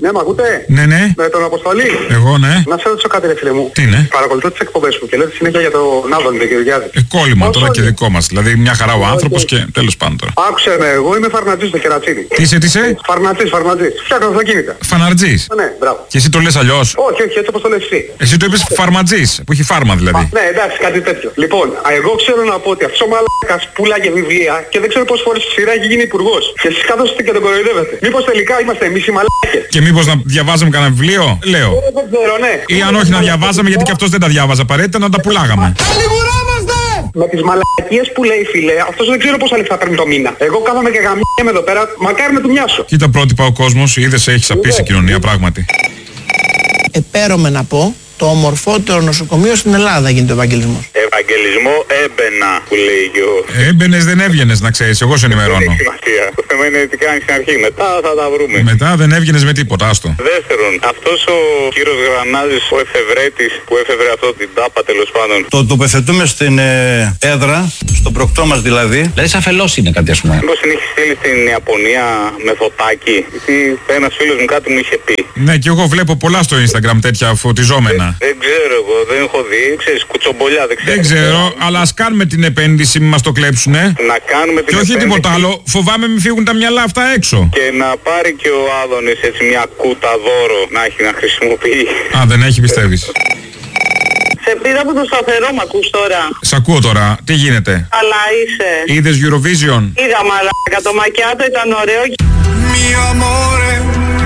Ναι, μ' ακούτε? Ναι, ναι. Με τον Αποστολή. Εγώ, ναι. Να σε ρωτήσω κάτι, ρε φίλε μου. Τι είναι? Παρακολουθώ τις εκπομπές μου και λέτε συνέχεια για τον Άδωνη, τον Γεωργιάδη. Κόλλημα τώρα και δικό μας. Δηλαδή μια χαρά ο άνθρωπος και τέλος πάντων τώρα. Άκουσε με, εγώ είμαι φαρνατζής στο Κερατσίνι. Τι είσαι? Φαρνατζής. Φτιάχνω αυτοκίνητα. Φαναρτζής. Ναι, μπράβο. Και εσύ το λες αλλιώς? Όχι, έτσι όπως το λες εσύ. Εσύ το είπες φαρματζής, που έχει φάρμα δηλαδή. Ναι, εντάξει, κάτι τέτοιο. Λοιπόν, εγώ ξέρω να πω ότι αυτός ο μαλάκας πουλάγε βιβλία και δεν ξέρω πόσες φορές στη σειρά έχει γίνει υπουργός. Και εσείς κάθεστε και τον κοροϊδεύετε. Μήπως τελικά είμαστε εμείς οι μαλάκες? Και μήπως να διαβάζαμε κανένα βιβλίο? Λέω. Δεν ξέρω, ναι. Ή αν όχι να διαβάζαμε, γιατί και αυτός δεν τα διάβαζε απαραίτητα, να τα πουλάγαμε. Με τις μαλακίες που λέει, φίλε, αυτός δεν ξέρω πόσα λεφτά παίρνει το μήνα. Εγώ κάθομαι και γαμιέμαι εδώ πέρα, μακάρι να του μοιάσω. Κοίτα πρότυπα ο κόσμος, είδες έχεις απίσει κοινωνία πράγματι. Επέρομε να πω, το ομορφότερο νοσοκομείο στην Ελλάδα γίνεται ο Ευαγγελισμός. Ευαγγελισμό έμπαινα που λέει και ο... Έμπαινες δεν έβγαινες να ξέρεις, εγώ σε ενημερώνω. Δεν έχει σημασία. Το θέμα είναι τι κάνεις στην αρχή. Μετά θα τα βρούμε. Μετά δεν έβγαινες με τίποτα, άστο. Δεύτερον, αυτός ο κύριος Γρανάζης, ο εφευρέτης που έφευρε αυτό την τάπα τέλος πάντων. Το τοποθετούμε στην έδρα, στο προκτό μας δηλαδή. Δηλαδή σαν φελός είναι κάτι ας πούμε. Μήπως την έχει στείλει στην Ιαπωνία με φωτάκι? Γιατί ένας φίλος μου κάτι μου είχε πει. Ναι, και εγώ βλέπω πολλά στο Instagram τέτοια φωτιζόμενα. Δεν ξέρω εγώ, δεν έχω δει, ξέρεις, κουτσομπολιά, δεν ξέρω. Δεν ξέρω, αλλά ας κάνουμε την επένδυση, μην μας το κλέψουνε. Να κάνουμε την Και όχι επένδυση. τίποτα άλλο, φοβάμαι μην φύγουν τα μυαλά αυτά έξω. Και να πάρει και ο Άδωνης έτσι μια κούτα δώρο να έχει να χρησιμοποιεί. Α, δεν έχει πιστεύεις? Σε πήρα από το σταθερό, μ' ακούς τώρα? Σ' ακούω τώρα, τι γίνεται? Αλλά είσαι. Είδες Eurovision? Είδα μαλάκα, το μακιάτο ήταν ωραίο. Mi amore,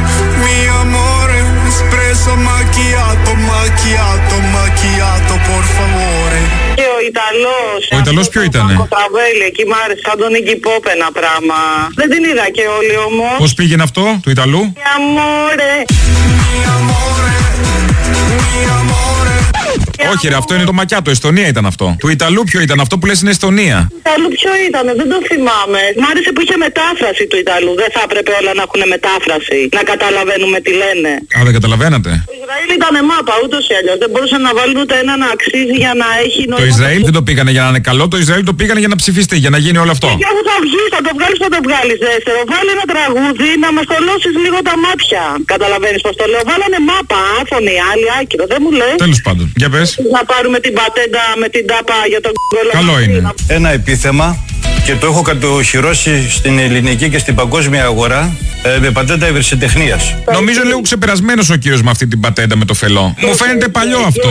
espresso macchiato, por favore. Και ο Ιταλός. Ο Ιταλός ποιο ήτανε? Ο Κοτραβέλη, εκεί μ' άρεσε, σαν τον Iggy Pop ένα πράγμα. Δεν την είδα και όλοι όμως. Πώς πήγαινε αυτό, του Ιταλού? Mi amore. Όχι ρε, αυτό είναι το μακιάτο, Εστονία ήταν αυτό. Του Ιταλού ποιο ήταν, αυτό που λες είναι Εστονία. Ιταλού ποιο ήτανε, δεν το θυμάμαι. Μ' άρεσε που είχε μετάφραση του Ιταλού. Δεν θα έπρεπε όλα να έχουν μετάφραση. Να καταλαβαίνουμε τι λένε. Α, δεν καταλαβαίνατε? Το Ισραήλ ήταν μάπα ούτως ή αλλιώς. Δεν μπορούσαν να βάλουν ούτε ένα να αξίζει για να έχει νόημα. Το Ισραήλ δεν το πήγανε για να είναι καλό, το Ισραήλ το πήγανε για να ψηφιστεί, για να γίνει όλο αυτό. Και αφού θα βγεις, θα το βγάλεις δεύτερο. Βάλε ένα τραγούδι να μας τολώσεις λίγο τα μάτια. Καταλαβαίνεις πως το λέω. Βάλανε μάπα, άφωνοι, άλλοι, άκυρο. Δεν μου λέει. Τέλος πάντων, για πες. Να πάρουμε την πατέντα με την τάπα για τον κόλλο. Καλό είναι. Ένα επίθεμα και το έχω κατοχυρώσει στην ελληνική και στην παγκόσμια αγορά με πατέντα ευρεσιτεχνίας. Νομίζω λίγο ξεπερασμένος ο κύριος με αυτή την πατέντα με το φελό. Μου φαίνεται παλιό αυτό.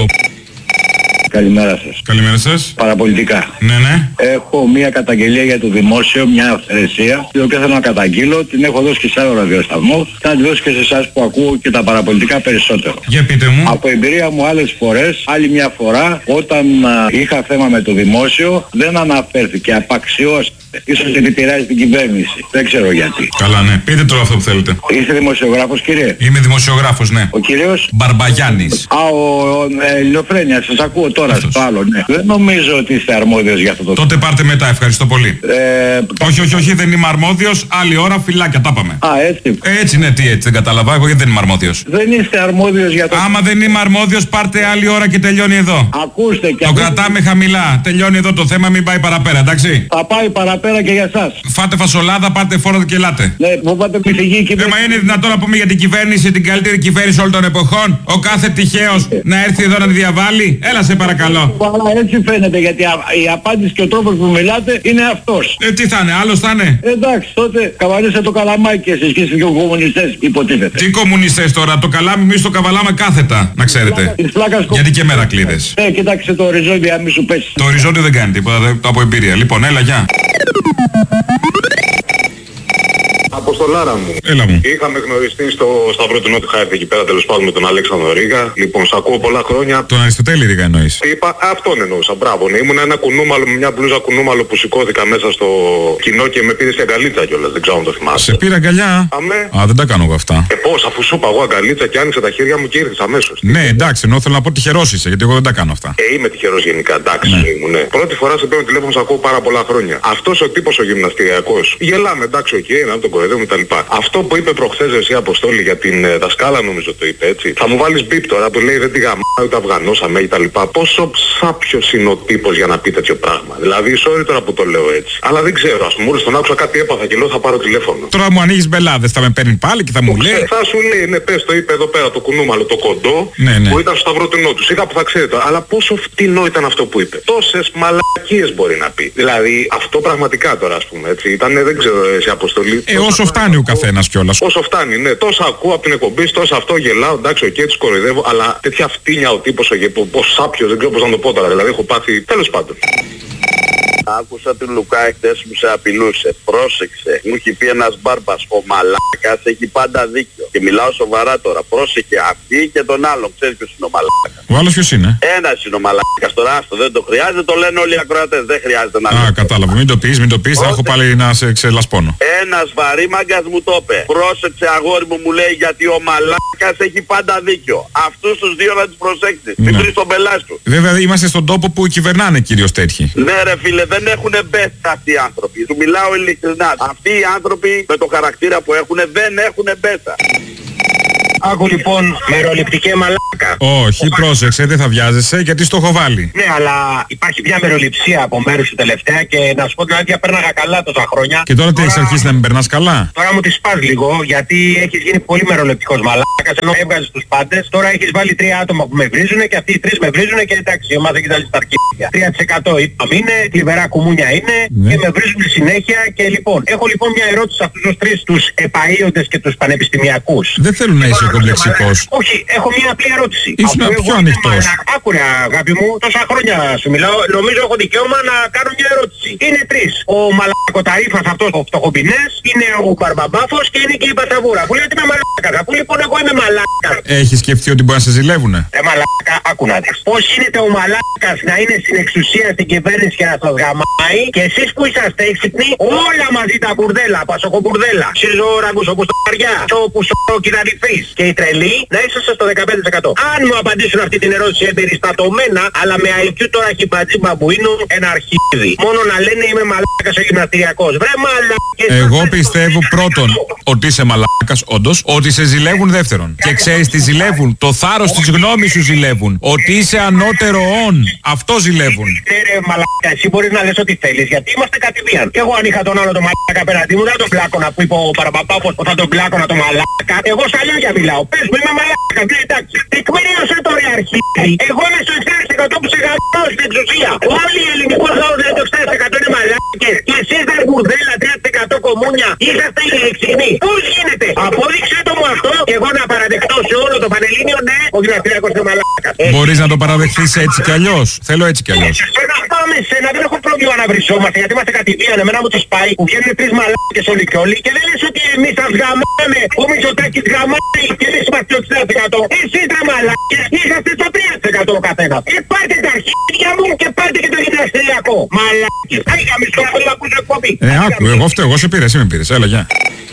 Καλημέρα σας. Καλημέρα σας. Παραπολιτικά. Ναι, ναι. Έχω μία καταγγελία για το δημόσιο, μια αυθαιρεσία, την οποία θέλω να καταγγείλω. Την έχω δώσει και σε άλλο ραδιοσταθμό. Θα τη δώσω και σε εσάς που ακούω και τα παραπολιτικά περισσότερο. Για πείτε μου. Από εμπειρία μου άλλες φορές, άλλη μια φορά, όταν είχα θέμα με το δημόσιο, δεν αναφέρθηκε, απαξιώστε. Ίσως επηρεάζει την κυβέρνηση. Δεν ξέρω γιατί. Καλά, ναι. Πείτε τώρα αυτό που θέλετε. Είστε δημοσιογράφος, κύριε? Είμαι δημοσιογράφος, ναι. Ο κύριος? Μπαρμπαγιάννης. Α, ο Ελληνοφρένια, σας ακούω τώρα. Αυτός. Στο άλλο, ναι. Δεν νομίζω ότι είστε αρμόδιος για αυτό το θέμα. Τότε πάρτε μετά, ευχαριστώ πολύ. Όχι, δεν είμαι αρμόδιος. Άλλη ώρα, φυλάκια, τα πάμε. Α, έτσι. Έτσι, ναι, τι έτσι, δεν κατάλαβα. Εγώ γιατί δεν είμαι αρμόδιος. Δεν είστε αρμόδιος για το... Άμα δεν είμαι αρμόδιος, πάρτε άλλη ώρα και τελειώνει εδώ. Ακούστε και Το κρατάμε χαμηλά. Τελειώνει εδώ το θέμα, μην πάει παραπέρα, εντάξει. Θα πάει παραπέρα και για εσάς. Φάτε φασολάδα, πάτε φόρο και ελάτε. Ναι, μου πάτε μη φυγεί η κυβέρνηση. Μα είναι δυνατόν να πούμε για την κυβέρνηση, την καλύτερη κυβέρνηση όλων των εποχών, ο κάθε τυχαίος να έρθει εδώ να τη διαβάλει? Έλα σε παρακαλώ. Αλλά έτσι φαίνεται, γιατί η απάντηση και ο τρόπος που μιλάτε είναι αυτός. Τι θα είναι, άλλος θα είναι? Εντάξει, τότε καβαλήστε το καλαμάκι και εσείς και οι κομμουνιστές, υποτίθεται. Τι κομμουνιστές τώρα, το καλάμι εμείς το καβαλάμε κάθετα, να ξέρετε. Γιατί και μερακλείδες. Κοίταξε το οριζόντια, μη σου πέσει. Το οριζόντιο δεν κάνει τίποτα, το από εμπειρία. Λοιπόν, έλα, γεια. Αποστολάρα μου. Έλα μου. Είχαμε γνωριστεί στο Σταυρό του Νότου Χάρτη εκεί πέρα, τέλος πάντων, με τον Αλέξανδρο Ρίγα. Λοιπόν, σ' ακούω πολλά χρόνια. Τον Αριστοτέλη Ρίγα εννοείς? Τι είπα, αυτόν εννοούσα. Μπράβο, ναι. Ήμουν ένα κουνούμαλο με μια μπλούζα κουνούμαλο που σηκώθηκα μέσα στο κοινό και με πήρε σε αγκαλίτσα κιόλας. Δεν ξέρω αν το θυμάσαι. Σε πήρα αγκαλιά. Αμέ. Α, δεν τα κάνω εγώ αυτά. Πώς, αφού σου είπα εγώ αγκαλίτσα και άνοιξα τα χέρια μου και ήρθες αμέσως. Ναι, εντάξει, ενώ θέλω να πω τυχερός είσαι, γιατί εγώ δεν τα κάνω αυτά. Είμαι τυχερός γενικά, εντάξει, ήμουν. Ναι. Πρώτη φορά σε παίρνω τηλέφωνο, σ' ακούω πάρα πολλά χρόνια. Αυτός ο τύπος ο γυμναστηριακός. Γελάμε, εντάξει, οκ, να τον κοροϊδεύουμε κτλ. Αυτό που είπε προχθές εσύ Αποστόλη για την δασκάλα, νομίζω το είπε έτσι. Θα μου βάλεις μπιπ τώρα που λέει δεν τη γαμάω ούτε αυγανώσαμε κτλ. Πόσο ψάπιος είναι ο τύπος για να πει τέτοιο πράγμα. Δηλαδή, sorry τώρα που το λέω έτσι. Αλλά δεν ξέρω, ας πούμε, μόλις τον άκουσα κάτι έπαθα και λέω θα πάρω τηλέφωνο. Τώρα μου ανοίγεις μπελάδες, θα με παίρνει πάλι και θα μου λέει. Θα σου λέει, ναι, πες το είπε εδώ πέρα το κουνούμαλο, το κοντό, ναι. που ήταν στο σταυρό του Νότου. Είδα που θα ξέρετε, αλλά πόσο φτηνό ήταν αυτό που είπε. Τόσες μαλακίες μπορεί να πει. Δηλαδή, αυτό πραγματικά τώρα, ας πούμε, έτσι. Ήταν, δεν ξέρω, σε Αποστολή. Όσο φτάνει ο καθένας κιόλας. Όσο φτάνει, ναι. Τόσα ακούω από την εκπομπή, τόσα αυτό γελάω, εντάξει, οκ, τους κοροϊδεύω, αλλά τέτοια φτύνια ο τύπος, πως σάπιος, δεν ξέρω πώς να το πω τώρα. Δηλαδή, έχω πάθει, τέλος πάντων. Άκουσα τον Λουκά εχθές που σε απειλούσε. Πρόσεξε. Μου έχει πει ένας μπάρμπας. Ο μαλάκας έχει πάντα δίκιο. Και μιλάω σοβαρά τώρα. Πρόσεχε αυτή και τον άλλον. Ξέρεις ποιος είναι ο μαλάκας. Ο άλλος ποιος είναι? Ένας είναι ο μαλάκας. Τώρα άστο, δεν το χρειάζεται. Το λένε όλοι οι ακροατές. Δεν χρειάζεται να. Α, κατάλαβα. Μην το πεις. Θα έχω πάλι να σε ξελασπώνω. Ένας βαρύμαγκας μου το είπε. Πρόσεξε αγόρι μου λέει γιατί ο μαλάκας έχει πάντα δίκιο. Αυτούς τους δύο να τους προσέξεις. Μην βρεις τον πελάτη του. Βέβαια είμαστε στον τόπο που κυβερνάνε κυρίως τέτοιοι. Ναι ρε φίλε, δεν έχουν μπέστα αυτοί οι άνθρωποι. Του μιλάω ειλικρινά. Αυτοί οι άνθρωποι με το χαρακτήρα που έχουν δεν έχουν μπέστα. Άκου λοιπόν, μεροληπτικέ μαλάκα. Όχι, πρόσεξε, δεν θα βιάζεσαι γιατί στο έχω βάλει. Ναι, αλλά υπάρχει μια μεροληψία από μέρους σου τελευταία και να σου πω την αλήθεια, πέρναγα καλά τόσα χρόνια. Και τώρα τι έχεις αρχίσει να μην περνάς καλά? Τώρα μου τη σπάς λίγο, γιατί έχεις γίνει πολύ μεροληπτικός μαλάκας, ενώ έβγαζες τους πάντες. Τώρα έχεις βάλει 3 άτομα που με βρίζουνε και αυτοί οι 3 με βρίζουνε και εντάξει, η ομάδα έχει βάλει στα αρχίδια. 3% είπαμε είναι, κλιβερά κουμούνια είναι και με βρίζουν συνέχεια. Και λοιπόν, έχω λοιπόν μια ερώτηση σε αυτούς τους 3 τους επαΐοντες και τους πανεπιστημιακούς. Δεν θέλουν να είσαι κομπλεξικός. Όχι, έχω μια απλή ερώτηση. Ήσουν πιο ανοιχτός. Άκουρε αγάπη μου, τόσα χρόνια σου μιλάω, νομίζω έχω δικαίωμα να κάνω μια ερώτηση. Είναι 3. Ο μαλακοταρίφας αυτός, ο φτωχομπινές, είναι ο Μπαρμπαμπάφος και είναι και η Πατσαβούρα. Που λέει ότι είμαι μαλάκας. Αφού λοιπόν εγώ είμαι μαλάκας. Έχεις σκεφτεί ότι μπορεί να σε ζηλεύουνε? Μαλάκα, άκου να δεις. Πώς γίνεται ο μαλάκας να είναι στην εξουσία στην κυβέρνηση και να σας γαμάει και εσείς που είσαστε έξυπνοι, όλα μαζί τα μπουρδέλα, πασοκομπουρδέλα, σιζόραγκους όπως τα βαριά, όπως ο κυδαριφής και οι τρελοί, να είσαστε στο 15%. Αν μου απαντήσουν αυτή την ερώτηση εμπεριστατωμένα, αλλά με IQ τώρα χιμπατζή μπαμπουίνου, ένα αρχίδι. Μόνο να λένε είμαι μαλάκας ο γυμναστηριακός. Βρε μαλάκες. Εγώ πιστεύω πρώτον ότι είσαι μαλάκας, όντως, ότι σε ζηλεύουν δεύτερον. Και ξέρεις τι ζηλεύουν? Το θάρρος της γνώμης σου ζηλεύουν. Ότι είσαι ανώτερο όν. Αυτό ζηλεύουν. Ναι ρε μαλάκα, εσύ μπορείς να λες ό,τι θέλεις, γιατί είμαστε κατηδίαν. Εγώ αν είχα τον άλλο τον μαλάκα απέναντί μου, δεν τον πλάκωνα που είπε ο Παραπαπάπος, θα τον πλάκωνα τον μαλάκα. Εγώ στα λόγια μιλάω. Πες μου είμαι μαλάκα, ναι εντάξει. Τεκμηρίωσε το ρε αρχίδι. Εγώ είμαι στο 60% που σε γαμώ στην εξουσία. Όλοι οι ελληνικοί λαός δεν το 60% είναι μαλάκες. Και εσείς δεν μπουρδέλα 30% κομμούνια. Είσαστε οι εξηγνοί. Πώς γίνεται? Απόδειξε το μου αυτό και εγώ να παραδεχτώ σε όλο το Πανελλήνιο ναι, ο γυμναστηριακός είναι μαλάκα. Μπορείς να το παραδεχθείς έτσι κι αλλιώς? Θέλω έτσι κι αλλιώς. Πάμε σένα, δεν έχω πρόβλημα να βρισόμαστε γιατί είμαστε κατηδίαν. Εμένα μου τους πάει που βγαίνουν 3 μαλάκες όλοι και όλοι και δεν λες ότι εμείς σας γαμάμε. Ο Μητσοτάκης γαμάει και εμείς είμαστε το 60%. Εσείς τα μαλάκες είσαστε στο 3% ο καθένας. Πάρτε τα αρχίδια μου και πάρτε και το γυμναστηριακό. Μαλάκες. Άγαμε στο αυτό που σε εκπομπή. Άκου, εγώ φταίω, εγώ σε πήρα, εσύ με πήρες. Έλα, γεια.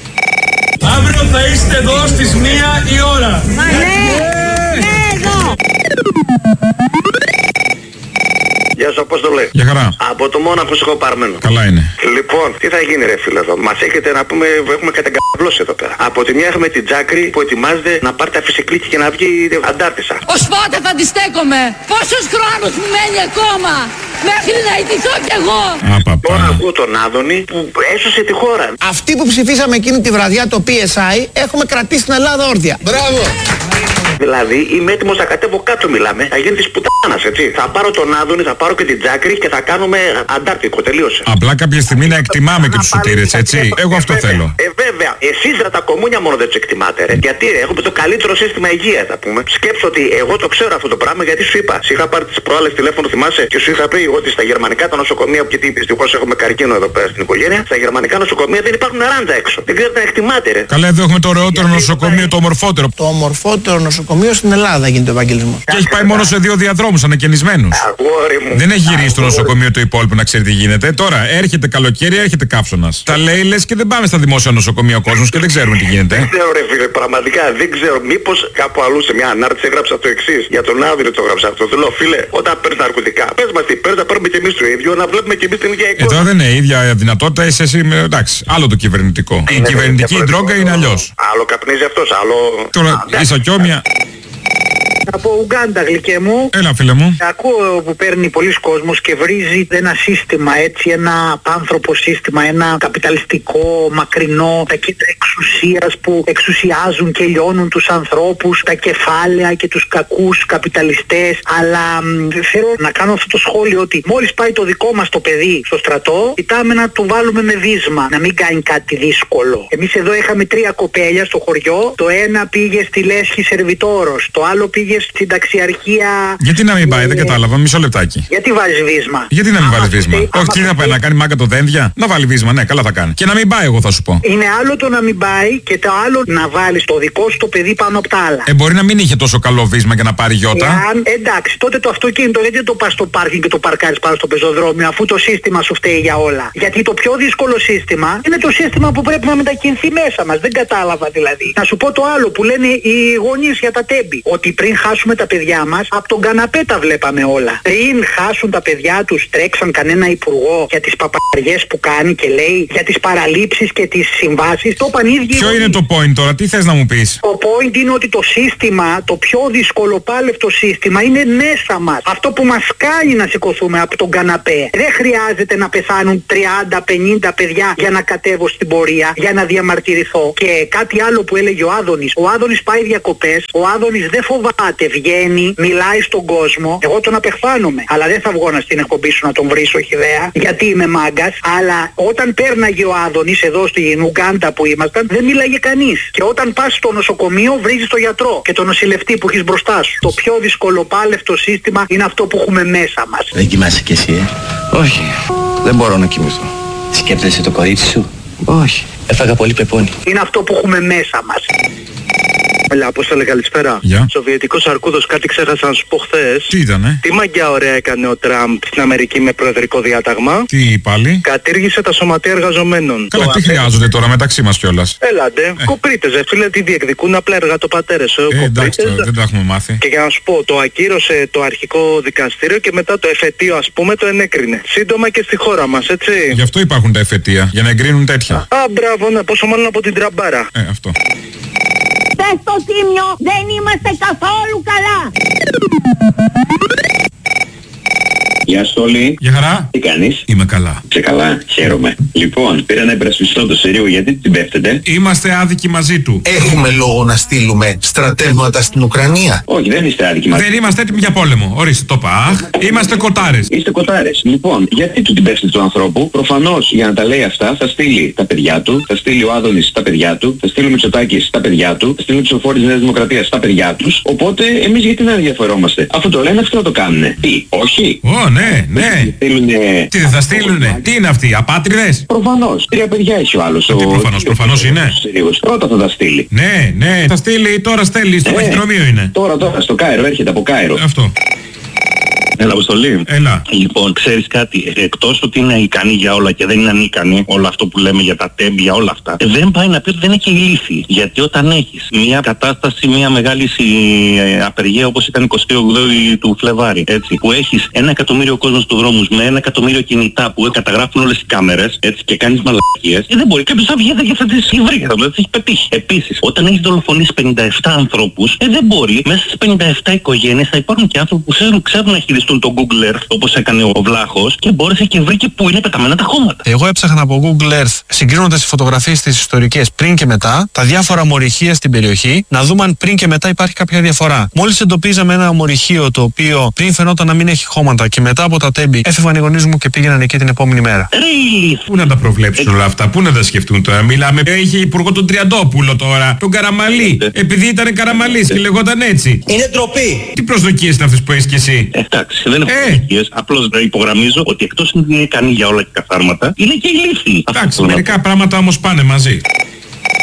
Αύριο θα είστε εδώ στις 1 η ώρα. Γεια σου Απόστολε. Γεια χαρά. Από το Μόναχο σε έχω παρμένο. Καλά είναι. Λοιπόν, τι θα γίνει ρε φίλε εδώ? Μας έχετε να πούμε, έχουμε κατεγκαβλώσει εδώ πέρα. Από τη μια έχουμε την Τζάκρη που ετοιμάζεται να πάρει τα φυσικλίκη και να βγει αντάρτησα. Ως πότε θα τη στέκομαι? Πόσος χρόνος μου μένει ακόμα? Μέχρι να ιτηθώ κι εγώ. Τώρα ακούω τον Άδωνη που έσωσε τη χώρα. Αυτοί που ψηφίσαμε εκείνη τη βραδιά το PSI έχουμε κρατήσει την Ελλάδα όρθια. Μπράβο. Δηλαδή είμαι έτοιμος να κατέβω κάτω μιλάμε. Θα γίνει της πουτάνας έτσι. Θα πάρω τον Άδωνη, θα πάρω και την Τζάκρη και θα κάνουμε Αντάρτικο. Τελείωσε. Απλά κάποια στιγμή να εκτιμάμε και τους σωτήρες έτσι. Εγώ αυτό θέλω. Βέβαια. Εσείς τα κομμούνια μόνο δεν τους εκτιμάτε ρε. Γιατί ρε, έχουμε το καλύτερο σύστημα υγείας θα πούμε. Σκέψω ότι εγώ το ξέρω αυτό το πράγμα γιατί σου είπα. Σου είχα πάρει τις προάλλες τηλέφωνο θυμάσαι και σου είχα πει ότι στα γερμανικά τα νοσοκομεία, γιατί δυστυχώς έχουμε καρκίνο εδώ πέρα στην οικογένεια, στα γερμανικά νοσοκομεία δεν υπάρχουν ράντζα έξω. Δεν ξέρετε να εκτιμάτε ρε. Καλά, εδώ έχουμε το ωραιότερο νοσοκομείο, το ομορφότερο. Το ομορφότερο νοσοκομείο στην Ελλάδα γίνεται ο Ευαγγελισμός. Και έχει πάει μόνο σε 2 διαδρόμους. νοσοκόμους ανακαινισμένους. Αγόρι μου. Δεν έχει γυρίσει το νοσοκομείο το υπόλοιπο να ξέρει τι γίνεται. Τώρα έρχεται καλοκαίρι, έρχεται καύσωνας. Τα λέει λες και δεν πάμε στα δημόσια νοσοκομεία ο κόσμος και δεν ξέρουμε τι γίνεται. Δεν ξέρω, ρε φίλε, πραγματικά δεν ξέρω. Μήπως κάπου αλλού σε μια ανάρτηση έγραψα το εξής. Για τον Άδωνη το έγραψα αυτό. Του λέω, φίλε, όταν παίρνει ναρκωτικά, πες μας τι παίρνει, να παίρνουμε κι εμείς το ίδιο, να βλέπουμε κι εμείς την ίδια εικόνα. Εδώ δεν είναι η ίδια δυνατότητα, είσαι εσύ. Εντάξει, άλλο το κυβερνητικό. Η κυβερνητική ντρόγκα είναι αλλιώς. Άλλο καπνίζει αυτός, άλλο. Τώρα ισοκιόμια. Από Ουγκάντα, γλυκέ μου. Έλα, φίλε μου. Ακούω που παίρνει πολλοί κόσμος και βρίζει ένα σύστημα, έτσι, ένα απάνθρωπο σύστημα, ένα καπιταλιστικό, μακρινό, τα κέντρα εξουσίας που εξουσιάζουν και λιώνουν τους ανθρώπους, τα κεφάλαια και τους κακούς καπιταλιστές. Αλλά θέλω να κάνω αυτό το σχόλιο ότι μόλις πάει το δικό μας το παιδί στο στρατό, κοιτάμε να του βάλουμε με βίσμα, να μην κάνει κάτι δύσκολο. Εμείς εδώ είχαμε 3 κοπέλια στο χωριό, το ένα πήγε στη λέσχη σερβιτόρος, το άλλο πήγε στην ταξιαρχία. Γιατί να μην πάει, δεν κατάλαβα, μισό λεπτάκι. Γιατί βάζεις βίσμα? Γιατί να μην βάλει βίσμα? Όχι, τι θα πάει, να κάνει μάγκα το δένδια? Να βάλει βίσμα, ναι, καλά θα κάνει. Και να μην πάει, εγώ θα σου πω. Είναι άλλο το να μην πάει και το άλλο να βάλεις το δικό σου το παιδί πάνω από τα άλλα. Μπορεί να μην είχε τόσο καλό βίσμα για να πάρει γιώτα. Εντάξει, τότε το αυτοκίνητο γιατί το πας στο πάρκινγκ και το παρκάρεις πάνω στο πεζοδρόμιο, αφού το σύστημα σου φταίει για όλα. Γιατί το πιο δύσκολο σύστημα είναι το σύστημα που πρέπει να μετακινηθεί μέσα μας. Δεν κατάλαβα δηλαδή. Να σου πω το άλλο που λένε οι γονείς για τα τέμπη. Ότι πριν χάσουμε τα παιδιά μας, από τον καναπέ τα βλέπαμε όλα. Πριν χάσουν τα παιδιά τους, τρέξαν κανένα υπουργό για τις παπαριές που κάνει και λέει για τις παραλήψεις και τις συμβάσεις. Το είπαν ίδιοι. Ποιο είναι το point τώρα, τι θες να μου πεις? Το point είναι ότι το σύστημα, το πιο δυσκολοπάλευτο σύστημα είναι μέσα μας. Αυτό που μας κάνει να σηκωθούμε από τον καναπέ. Δεν χρειάζεται να πεθάνουν 30-50 παιδιά για να κατέβω στην πορεία, για να διαμαρτυρηθώ. Και κάτι άλλο που έλεγε ο Άδωνης. Ο Άδωνης πάει διακοπές, ο Άδωνης δεν φοβάται, βγαίνει, μιλάει στον κόσμο. Εγώ τον απεχθάνομαι, αλλά δεν θα βγω να στην εκπομπή σου να τον βρίσω, όχι ιδέα, γιατί είμαι μάγκας. Αλλά όταν πέρναγε ο Άδωνης εδώ στην Ουγκάντα που ήμασταν, δεν μίλαγε κανείς. Και όταν πας στο νοσοκομείο, βρίζεις τον γιατρό και τον νοσηλευτή που έχεις μπροστά σου. Το πιο δυσκολοπάλευτο σύστημα είναι αυτό που έχουμε μέσα μας. Δεν κοιμάσαι κι εσύ, Όχι, δεν μπορώ να κοιμηθώ. Σκέφτεσαι το κορίτσι σου? Όχι, έφαγα πολύ πεπόνι. Είναι αυτό που έχουμε μέσα μας. Έλα, Απόστολε, καλησπέρα. Yeah. Σοβιετικός αρκούδος, κάτι ξέχασα να σου πω χθες. Τι ήτανε? Τι μαγιά ωραία έκανε ο Τραμπ στην Αμερική με προεδρικό διάταγμα? Τι πάλι? Κατήργησε τα σωματεία εργαζομένων. Καλά, τι χρειάζονται τώρα μεταξύ μας κιόλας? Έλαντε, κοπρίτες, φίλε, τι διεκδικούν απλά εργατοπατέρες. Εντάξει, δεν τα έχουμε μάθει. Και για να σου πω, το ακύρωσε το αρχικό δικαστήριο και μετά το εφετείο, ας πούμε, το ενέκρινε. Σύντομα και στη χώρα μας, έτσι. Γι' αυτό υπάρχουν τα εφετεία, για να εγκρίνουν τέτοια. Α, μπράβο, ναι, πόσο μάλλον από την τραμπάρα. Αυτό. Πες στο Τίμιο, δεν είμαστε καθόλου καλά. Γεια σου όλοι. Γεια χαρά. Τι κάνεις? Είμαι καλά. Σε καλά, χαίρομαι. Λοιπόν, πήρα να υπερασπιστώ το Συρίο, γιατί την πέφτετε? Είμαστε άδικοι μαζί του. Έχουμε λόγο να στείλουμε στρατεύματα στην Ουκρανία? Όχι, δεν είστε άδικοι μαζί. Δεν είμαστε έτοιμοι για πόλεμο. Ορίστε, το είπα. Είμαστε κοτάρες. Είστε κοτάρες. Λοιπόν, γιατί του την πέφτει του ανθρώπου? Προφανώς για να τα λέει αυτά θα στείλει τα παιδιά του, θα στείλει ο Άδωνης τα παιδιά του, θα στείλει ο Μητσοτάκης τα παιδιά του, θα στείλει ο Τσοφόρης της Νέας Δημοκρατίας τα παιδιά τους. Οπότε εμείς γιατί να ενδιαφερόμαστε? Αφού το λένε, αυτό να το κάνουνε. Τι, όχι? Ναι. Τι δεν θα στείλουνε? Τι είναι αυτοί, απάτριδες? Προφανώς. 3 παιδιά έχει ο άλλος. Τι προφανώς είναι? Πρώτα θα τα στείλει. Ναι, θα στείλει, τώρα στέλνει, στο ταχυδρομείο είναι. Τώρα, στο Κάιρο, έρχεται από Κάιρο. Αυτό. Έλα, Αποστολή. Έλα. Λοιπόν, ξέρεις κάτι, εκτός ότι είναι ικανή για όλα και δεν είναι ανίκανη, όλο αυτό που λέμε για τα τέμπια, όλα αυτά, δεν πάει να πει ότι δεν έχει λύση. Γιατί όταν έχεις μια κατάσταση, μια μεγάλη απεργία όπως ήταν 28 του Φλεβάρι, έτσι, που έχεις 1 εκατομμύριο κόσμο στους δρόμους με 1 εκατομμύριο κινητά που καταγράφουν όλες οι κάμερες, έτσι, και κάνεις μαλακίες, δεν μπορεί κάποιος να βγει και θα τις βρει, θα τις έχει πετύχει. Επίσης, όταν έχεις δολοφονήσει 57 ανθρώπους, δεν μπορεί, μέσα στις 57 οικογένειες θα υπάρχουν και άνθρωποι που ξέρουν να χειριστούν τον Google Earth όπως έκανε ο Βλάχος και μπόρεσε και βρήκε που είναι πεταμένα τα χώματα. Εγώ έψαχνα από Google Earth, συγκρίνοντας τις φωτογραφίες τις ιστορικές πριν και μετά, τα διάφορα μορυχεία στην περιοχή, να δούμε αν πριν και μετά υπάρχει κάποια διαφορά. Μόλις εντοπίζαμε ένα μορυχείο το οποίο πριν φαινόταν να μην έχει χώματα και μετά από τα τέμπη έφευγαν οι γονείς μου και πήγαιναν εκεί την επόμενη μέρα. Πού να τα προβλέψουν όλα αυτά, πού να τα σκεφτούν τώρα? Μιλάμε, είχε υπουργό τον Τριαντόπουλο τώρα, τον Καραμαλή, επειδή ήταν Καραμαλής και λεγόταν έτσι. Είναι ντροπή. Τι προσδοκίες είναι αυτές που έχεις κι εσύ? Εντάξει, δεν είναι προσδοκίες, απλώς υπογραμμίζω ότι εκτός είναι ικανή για όλα και καθάρματα, είναι και ηλίθιοι. Εντάξει, μερικά πράγματα όμως πάνε μαζί.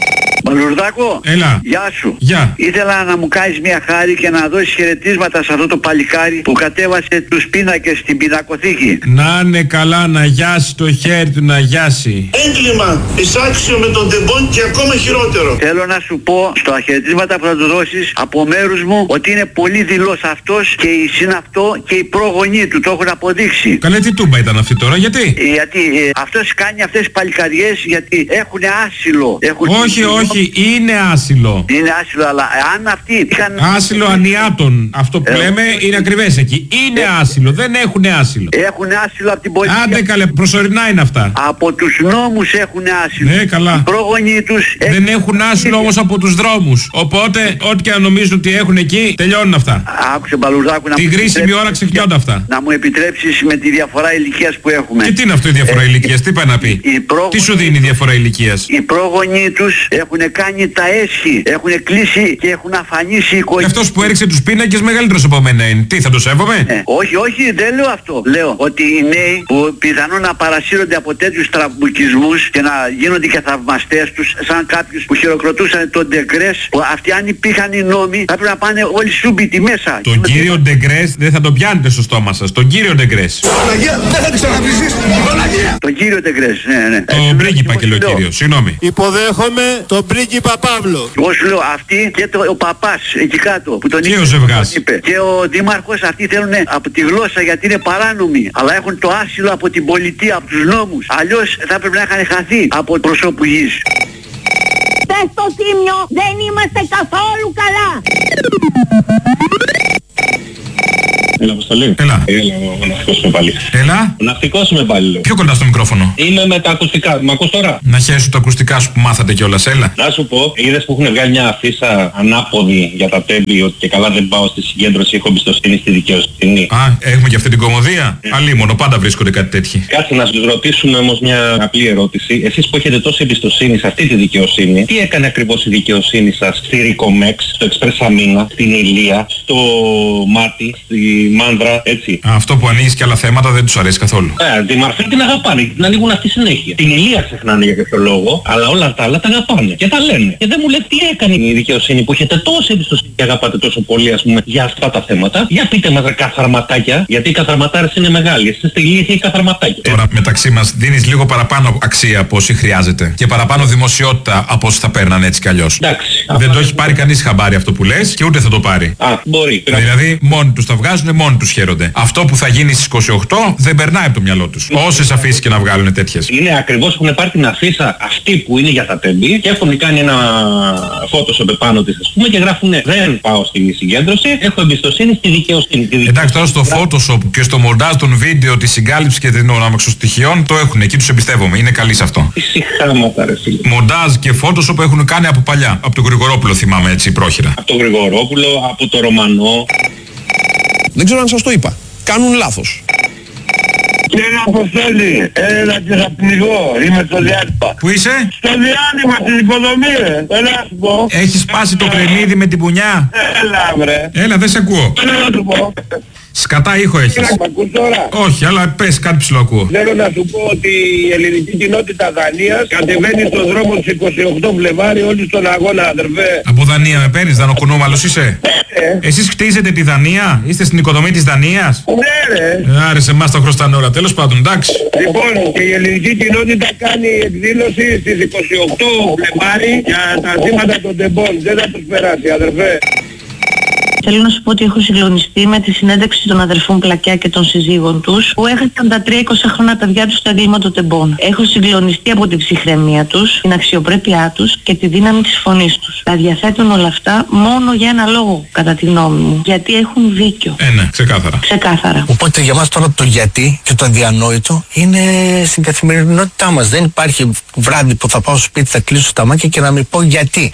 Λουρδάκο. Έλα. Γεια σου. Γεια. Ήθελα να μου κάνεις μια χάρη και να δώσεις χαιρετίσματα σε αυτό το παλικάρι που κατέβασε τους πίνακες στην πινακοθήκη. Να είναι καλά, να γιάσει το χέρι του, να γιάσει. Έγκλημα εισάξιο με τον Τεμπόν και ακόμα χειρότερο. Θέλω να σου πω στα χαιρετίσματα που θα του δώσεις από μέρους μου ότι είναι πολύ δειλός αυτός και η συναυτό και οι πρόγονοί του το έχουν αποδείξει. Καλέ, τι τούμπα ήταν αυτή τώρα, γιατί? Γιατί αυτός κάνει αυτές τις παλικαριές γιατί έχουν άσυλο. Όχι, είναι άσυλο. Είναι άσυλο, αλλά αν αυτοί είχαν... Άσυλο ανιάτων. Αυτό που λέμε είναι ακριβές εκεί. Είναι άσυλο, δεν έχουν άσυλο. Έχουν άσυλο από την πολιτεία. Άντε καλέ, προσωρινά είναι αυτά. Από τους νόμους έχουν άσυλο. Ναι, καλά. Οι πρόγονοι τους... Δεν έχουν άσυλο όμως από τους δρόμους. Οπότε, ό,τι και να νομίζουν ότι έχουν εκεί, τελειώνουν αυτά. Άκουσε, Μπαλουζάκου, να την κρίσιμη ώρα ξεχνιόνται αυτά. Να μου επιτρέψεις με τη διαφορά ηλικίας που έχουμε. Και τι είναι αυτό η διαφορά ηλικίας, τι πάει να πει? Τι σου δίνει η διαφορά ηλικίας? Οι πρόγονοι τους έχουν κάνει τα έσχη, έχουν κλείσει και έχουν αφανίσει οικογένεια. Αυτός που έριξε τους πίνακες μεγαλύτερος από μένα είναι. Τι, θα το σέβομαι? Όχι, δεν λέω αυτό. Λέω ότι οι νέοι που πιθανόν να παρασύρονται από τέτοιους τραμπουκισμούς και να γίνονται και θαυμαστές τους, σαν κάποιους που χειροκροτούσαν τον Ντεγκρές, που αυτοί αν υπήρχαν οι νόμοι θα πρέπει να πάνε όλοι σούμπιτοι μέσα. Τον κύριο Ντεγκρές δεν θα το πιάνετε στο στόμα σας. Τον κύριο Ντεγκρές. Δεν θα ξαναβρίζεις. Τον κύριο Ντεγκρές, ναι. Τον πρίγκιπα και λέω κύριο, συγγνώμη. Υποδέχομαι τον πρίγκιπα Παύλο. Εγώ σου λέω αυτοί και ο παπάς εκεί κάτω που τον και ο Ζευγάς είπε. Και ο δήμαρχος, αυτοί θέλουν από τη γλώσσα γιατί είναι παράνομοι. Αλλά έχουν το άσυλο από την πολιτεία, από τους νόμους. Αλλιώς θα πρέπει να είχαν χαθεί από προσώπου γης. Πες στο Τίμιο, δεν είμαστε καθόλου καλά. Έλα, Αποστολή. Έλα. Ο ναυτικός είμαι πάλι. Έλα. Ο ναυτικός είμαι πάλι, λέω. Πιο κοντά στο μικρόφωνο. Είμαι με τα ακουστικά. Μ' ακούς τώρα? Να χέσου τα ακουστικά σου που μάθατε κιόλας, έλα. Να σου πω, είδες που έχουν βγάλει μια αφίσα ανάποδη για τα τέμπη ότι και καλά δεν πάω στη συγκέντρωση, έχω εμπιστοσύνη στη δικαιοσύνη. Α, έχουμε και αυτή την κομμωδία. Αλίμονο, πάντα βρίσκονται κάτι τέτοιο. Κάτσε να σας ρωτήσουμε όμως μια απλή ερώτηση. Εσείς που έχετε τόση εμπιστοσύνη σε αυτή τη δικαιοσύνη, τι έκανε ακριβώς η δικαιοσύνη σας στη Ρικομέξ, στο Εξπρές Αμίνα, στην Ηλία, στο Μάτι, στη Μάνδρα, έτσι? Αυτό που ανοίγεις και άλλα θέματα δεν τους αρέσει καθόλου. Τη μαρφή την αγαπάνε, την ανοίγουν αυτή συνέχεια. Την Ηλία ξεχνάνε για κάποιο λόγο, αλλά όλα τα άλλα τα αγαπάνε και τα λένε. Και δεν μου λέει τι έκανε η δικαιοσύνη που έχετε τόση εμπιστοσύνη και αγαπάτε τόσο πολύ, ας πούμε, για αυτά τα θέματα. Για πείτε μας, καθαρματάκια, γιατί οι καθαρματάρες είναι μεγάλοι. Εσείς στη Ηλία και οι καθαρματάκια. Τώρα μεταξύ μας δίνεις λίγο παραπάνω αξία από όσοι χρειάζεται και παραπάνω δημοσιότητα από όσοι θα παίρναν έτσι κι αλλιώς. Εντάξει. Δεν το έχει πάρει κανείς χαμπάρι αυτό που λες και ούτε θα το πάρει. Μπορεί. Δηλαδή μόνοι τους τα βγάζουν, μόνοι τους χαίρονται. Αυτό που θα γίνει στις 28 δεν περνάει από το μυαλό τους. Όσες αφήσεις και να βγάλουν τέτοιες. Είναι ακριβώς, έχουν πάρει την αφίσα αυτή που είναι για τα τέμπη και έχουν κάνει ένα Photoshop επάνω της, ας πούμε, και γράφουν δεν πάω στη συγκέντρωση, έχω εμπιστοσύνη στη δικαιοσύνη. Εντάξει, τώρα στο Photoshop και στο μοντάζ των βίντεο, τη συγκάλυψη και των αμαξοστοιχειών το έχουν. Εκεί τους εμπιστεύομαι. Είναι καλοί σε αυτό. Τι συχάματα, ρε φίλε. Μοντάζ και Photoshop έχουν κάνει από παλιά. Από τον Γρηγορόπουλο θυμάμαι έτσι πρόχειρα. Από τον Γρηγορόπουλο, από το Ρωμανό. Δεν ξέρω αν σας το είπα. Κάνουν λάθος. Κύριε Αποστόλη, έλα και θα πνιγώ, είμαι στο διάλειμμα. Πού είσαι? Στο διάλειμμα στην υποδομή, έλα να σου πω. Έχεις σπάσει το κρεμμύδι με την πουνιά? Έλα βρε. Έλα, δεν σε ακούω. Έλα να σου πω. Σκατά ήχο έχεις. Μ' ακούς τώρα? Όχι, αλλά πες κάτι ψηλό ακούω. Θέλω να σου πω ότι η ελληνική κοινότητα Δανίας κατεβαίνει στον δρόμο της 28 Φλεβάρι όλοι στον αγώνα, αδερφέ. Από Δανία με παίρνεις, δανοκουνούμαλος είσαι? Εσείς χτίζετε τη Δανία? Είστε στην οικοδομή της Δανίας? Ναι ρε. Άρε σε εμάς τα χρωστάνε ώρα, τέλος πάντων, εντάξει. Λοιπόν, και η ελληνική κοινότητα κάνει εκδήλωση στις 28 Φλεβάρι για τα θύματα των τεμπών. Δεν θα τους περάσει, αδερφέ. Θέλω να σου πω ότι έχω συγκλονιστεί με τη συνέντευξη των αδερφών Πλακιά και των συζύγων τους που έχασαν τα 3-20 χρόνια παιδιά τους στα εγκλήματα των τεμπών. Έχω συγκλονιστεί από την ψυχραιμία τους, την αξιοπρέπειά τους και τη δύναμη της φωνής τους. Τα διαθέτουν όλα αυτά μόνο για ένα λόγο, κατά τη γνώμη μου. Γιατί έχουν δίκιο. Ναι, ξεκάθαρα. Ξεκάθαρα. Οπότε για μας τώρα το γιατί και το αδιανόητο είναι στην καθημερινότητά μας. Δεν υπάρχει βράδυ που θα πάω στο σπίτι, θα κλείσω τα μάτια και να μην πω γιατί.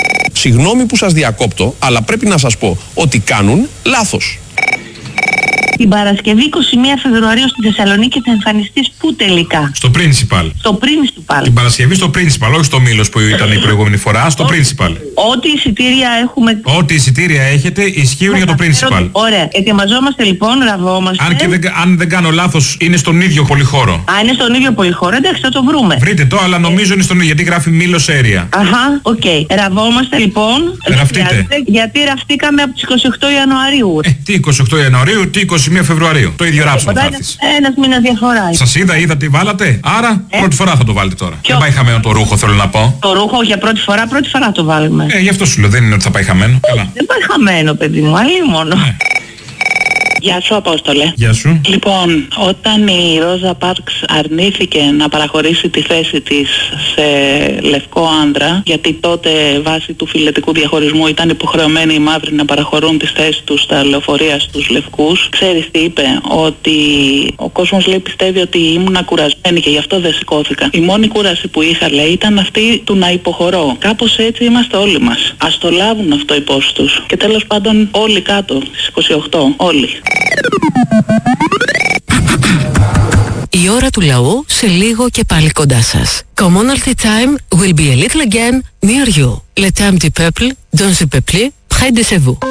Συγγνώμη που σας διακόπτω, αλλά πρέπει να σας πω ότι κάνουν λάθος. Την Παρασκευή 21 Φεβρουαρίου στη Θεσσαλονίκη θα εμφανιστείς πού τελικά? Στο Principal. Στο Principal. Την Παρασκευή στο Principal, όχι στο Μήλος που ήταν η προηγούμενη φορά, στο Principal. Ό,τι εισιτήρια έχουμε. Ό,τι εισιτήρια έχετε ισχύουν για το Principal. Ωραία. Ετοιμαζόμαστε λοιπόν, ραβόμαστε. Αν δεν κάνω λάθος, είναι στον ίδιο πολυχώρο. Α, είναι στον ίδιο πολυχώρο, εντάξει, θα το βρούμε. Βρείτε το, αλλά νομίζω είναι στον ίδιο, γιατί γράφει Μήλος Area. Αχα, οκ. Ραβόμαστε λοιπόν. Ραφτείτε. Γιατί ραφτήκαμε από τις 28 Ιανουαρίου. Τι 28 Ιανουαρίου, τι 21 Φεβρουαρίου. Το ίδιο ράψιμο θα έρθεις. Ένας μήνας διαφορά. Σας είδα τι βάλατε. Άρα πρώτη φορά θα το βάλετε τώρα. Δεν πάει χαμένο το ρούχο, θέλω να πω. Το ρούχο για πρώτη φορά το βάλουμε. Γι' αυτό σου λέω, δεν είναι ότι θα πάει χαμένο. Καλά. Δεν πάει χαμένο, παιδί μου, αλλήμονο. Γεια σου, Απόστολε. Γεια σου. Λοιπόν, όταν η Ρόζα Πάρξ αρνήθηκε να παραχωρήσει τη θέση της σε λευκό άνδρα, γιατί τότε βάσει του φυλετικού διαχωρισμού ήταν υποχρεωμένοι οι μαύροι να παραχωρούν τις θέσεις τους στα λεωφορεία στους λευκούς, ξέρεις τι είπε? Ότι ο κόσμος, λέει, πιστεύει ότι ήμουν κουρασμένη και γι' αυτό δεν σηκώθηκα. Η μόνη κούραση που είχα, λέει, ήταν αυτή του να υποχωρώ. Κάπως έτσι είμαστε όλοι μας. Ας το λάβουν αυτό υπόψη τους. Και τέλος πάντων όλοι κάτω στις 28, όλοι. Η ώρα του λαού σε λίγο και πάλι κοντά σας. Commonalty time will be a little again near you. Le temps du peuple, dans le peuple, près de chez vous.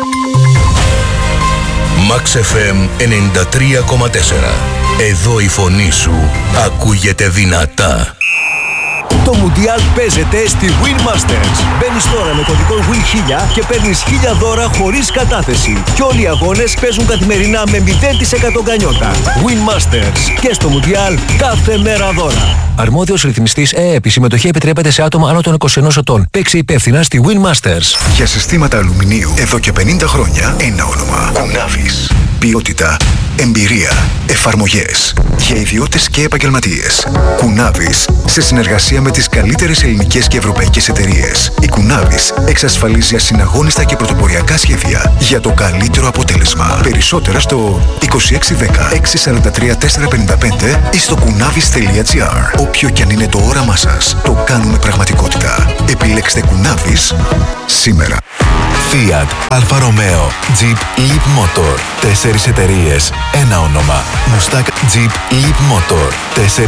Max FM 93,4. Εδώ η φωνή σου ακούγεται δυνατά. Το Μουντιάλ παίζεται στη Win Masters. Μπαίνεις τώρα με κωδικό WIN1000 και παίρνεις 1000 δώρα χωρίς κατάθεση. Και όλοι οι αγώνες παίζουν καθημερινά με 0% γκανιότα. Win Masters. Και στο Μουντιάλ κάθε μέρα δώρα. Αρμόδιος ρυθμιστής ΕΕΠ. Η συμμετοχή επιτρέπεται σε άτομα άνω των 21 ετών. Παίξει υπεύθυνα στη Win Masters. Για συστήματα αλουμινίου εδώ και 50 χρόνια ένα όνομα. Κουνάβης. Ποιότητα, εμπειρία, εφαρμογές για ιδιώτες και επαγγελματίες. Κουνάβης, σε συνεργασία με τις καλύτερες ελληνικές και ευρωπαϊκές εταιρείες. Η Κουνάβης εξασφαλίζει ασυναγώνιστα και πρωτοποριακά σχέδια για το καλύτερο αποτέλεσμα. Περισσότερα στο 2610 643 455 ή στο kunavis.gr. Όποιο κι αν είναι το όραμά σας, το κάνουμε πραγματικότητα. Επιλέξτε Κουνάβης σήμερα. Fiat, Alfa Romeo, Jeep, Leap Motor. 4 εταιρείες, ένα όνομα. Mustang, Jeep, Leap Motor. 4